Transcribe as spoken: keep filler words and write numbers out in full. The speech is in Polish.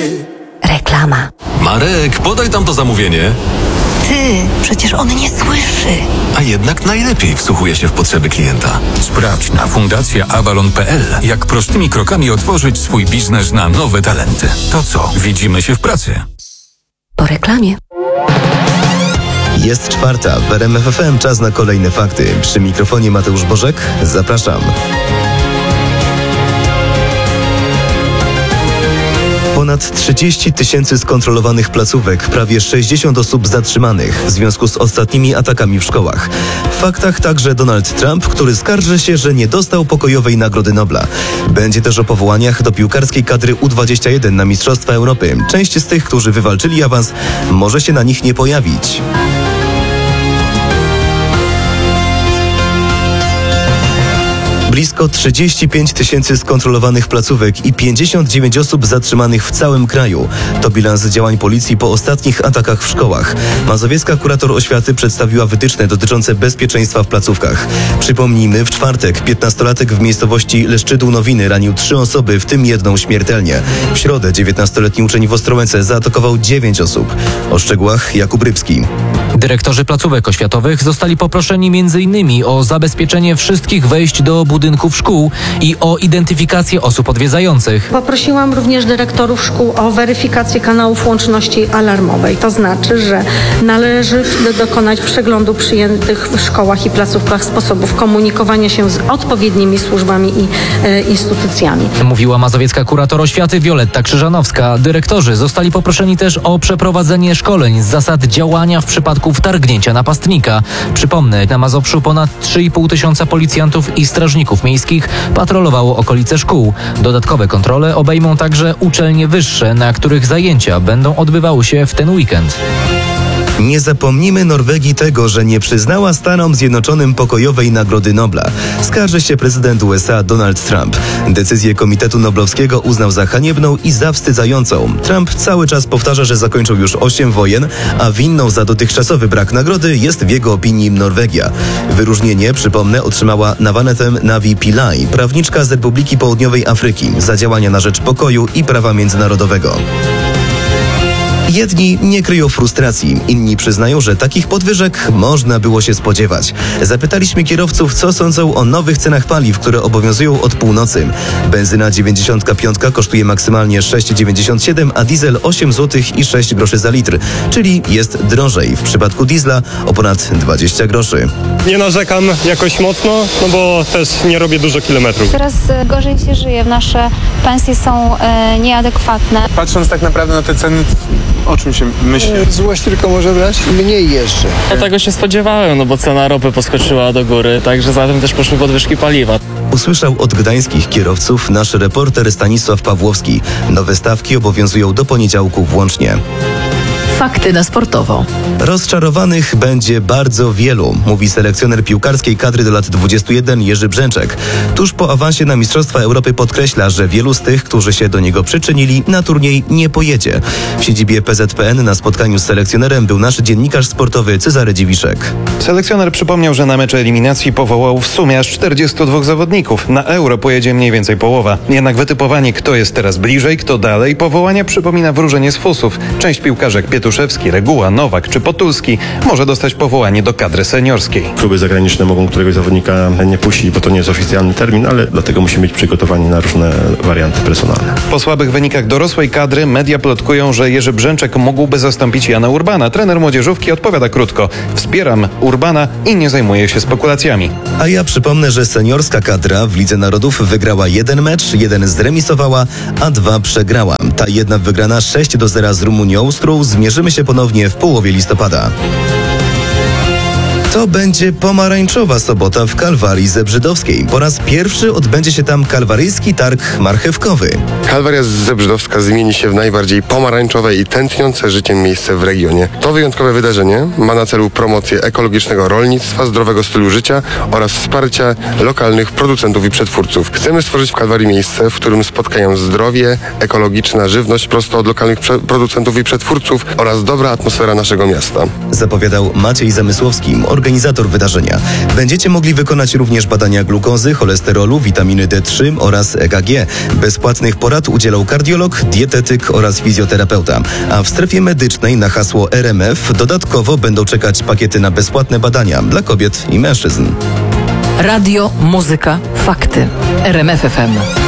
Reklama. Marek, podaj tam to zamówienie. Ty, przecież on nie słyszy. A jednak najlepiej wsłuchuje się w potrzeby klienta. Sprawdź na fundacja avalon kropka p l, jak prostymi krokami otworzyć swój biznes na nowe talenty. To co, widzimy się w pracy. Po reklamie. Jest czwarta, w R M F F M czas na kolejne fakty. Przy mikrofonie Mateusz Bożek, zapraszam. Ponad trzydzieści tysięcy skontrolowanych placówek, prawie sześćdziesiąt osób zatrzymanych w związku z ostatnimi atakami w szkołach. W faktach także Donald Trump, który skarży się, że nie dostał pokojowej Nagrody Nobla. Będzie też o powołaniach do piłkarskiej kadry U dwadzieścia jeden na Mistrzostwa Europy. Część z tych, którzy wywalczyli awans, może się na nich nie pojawić. Blisko trzydzieści pięć tysięcy skontrolowanych placówek i pięćdziesiąt dziewięć osób zatrzymanych w całym kraju. To bilans działań policji po ostatnich atakach w szkołach. Mazowiecka kurator oświaty przedstawiła wytyczne dotyczące bezpieczeństwa w placówkach. Przypomnijmy, w czwartek piętnastolatek w miejscowości Leszczydół Nowiny ranił trzy osoby, w tym jedną śmiertelnie. W środę dziewiętnastoletni uczeń w Ostrołęce zaatakował dziewięć osób. O szczegółach Jakub Rybski. Dyrektorzy placówek oświatowych zostali poproszeni m in o zabezpieczenie wszystkich wejść do budynków szkół i o identyfikację osób odwiedzających. Poprosiłam również dyrektorów szkół o weryfikację kanałów łączności alarmowej. To znaczy, że należy dokonać przeglądu przyjętych w szkołach i placówkach sposobów komunikowania się z odpowiednimi służbami i e, instytucjami. Mówiła mazowiecka kurator oświaty Wioletta Krzyżanowska. Dyrektorzy zostali poproszeni też o przeprowadzenie szkoleń z zasad działania w przypadku wtargnięcia napastnika. Przypomnę, na Mazowszu ponad trzy i pół tysiąca policjantów i strażników miejskich patrolowało okolice szkół. Dodatkowe kontrole obejmą także uczelnie wyższe, na których zajęcia będą odbywały się w ten weekend. Nie zapomnimy Norwegii tego, że nie przyznała Stanom Zjednoczonym pokojowej Nagrody Nobla. Skarży się prezydent U S A Donald Trump. Decyzję Komitetu Noblowskiego uznał za haniebną i zawstydzającą. Trump cały czas powtarza, że zakończył już osiem wojen, a winną za dotychczasowy brak nagrody jest w jego opinii Norwegia. Wyróżnienie, przypomnę, otrzymała Navanetem Navi Pillay, prawniczka z Republiki Południowej Afryki, za działania na rzecz pokoju i prawa międzynarodowego. Jedni nie kryją frustracji, inni przyznają, że takich podwyżek można było się spodziewać. Zapytaliśmy kierowców, co sądzą o nowych cenach paliw, które obowiązują od północy. Benzyna dziewięćdziesiąt pięć kosztuje maksymalnie sześć dziewięćdziesiąt siedem, a diesel osiem złotych i sześć groszy za litr, czyli jest drożej. W przypadku diesla o ponad dwadzieścia groszy. Nie narzekam jakoś mocno, no bo też nie robię dużo kilometrów. Coraz gorzej się żyje, nasze pensje są e, nieadekwatne. Patrząc tak naprawdę na te ceny, o czym się myśli? Złość tylko może brać mniej jeszcze. Ja tego się spodziewałem, no bo cena ropy poskoczyła do góry, także za tym też poszły podwyżki paliwa. Usłyszał od gdańskich kierowców nasz reporter Stanisław Pawłowski. Nowe stawki obowiązują do poniedziałku włącznie. Fakty na sportowo. Rozczarowanych będzie bardzo wielu, mówi selekcjoner piłkarskiej kadry do lat dwudziestu jeden Jerzy Brzęczek. Tuż po awansie na Mistrzostwa Europy podkreśla, że wielu z tych, którzy się do niego przyczynili, na turniej nie pojedzie. W siedzibie P Z P N na spotkaniu z selekcjonerem był nasz dziennikarz sportowy Cezary Dziwiszek. Selekcjoner przypomniał, że na mecze eliminacji powołał w sumie aż czterdziestu dwóch zawodników. Na Euro pojedzie mniej więcej połowa. Jednak wytypowanie, kto jest teraz bliżej, kto dalej, powołania przypomina wróżenie z fusów. Część piłkarzek Pietuszewski, Reguła, Nowak czy Potulski może dostać powołanie do kadry seniorskiej. Kluby zagraniczne mogą któregoś zawodnika nie puścić, bo to nie jest oficjalny termin, ale dlatego musimy być przygotowani na różne warianty personalne. Po słabych wynikach dorosłej kadry media plotkują, że Jerzy Brzęczek mógłby zastąpić Jana Urbana. Trener młodzieżówki odpowiada krótko: wspieram Urbana i nie zajmuję się spekulacjami. A ja przypomnę, że seniorska kadra w Lidze Narodów wygrała jeden mecz, jeden zremisowała, a dwa przegrała. Ta jedna wygrana sześć do zera z Rumunią, z którą zmierzymy się ponownie w połowie listopada. To będzie pomarańczowa sobota w Kalwarii Zebrzydowskiej. Po raz pierwszy odbędzie się tam kalwaryjski targ marchewkowy. Kalwaria Zebrzydowska zmieni się w najbardziej pomarańczowe i tętniące życiem miejsce w regionie. To wyjątkowe wydarzenie ma na celu promocję ekologicznego rolnictwa, zdrowego stylu życia oraz wsparcia lokalnych producentów i przetwórców. Chcemy stworzyć w Kalwarii miejsce, w którym spotkają zdrowie, ekologiczna żywność prosto od lokalnych producentów i przetwórców oraz dobra atmosfera naszego miasta. Zapowiadał Maciej Zamysłowski, organizator organizator wydarzenia. Będziecie mogli wykonać również badania glukozy, cholesterolu, witaminy D trzy oraz E K G. Bezpłatnych porad udzielał kardiolog, dietetyk oraz fizjoterapeuta. A w strefie medycznej na hasło R M F dodatkowo będą czekać pakiety na bezpłatne badania dla kobiet i mężczyzn. Radio, muzyka, fakty. R M F F M.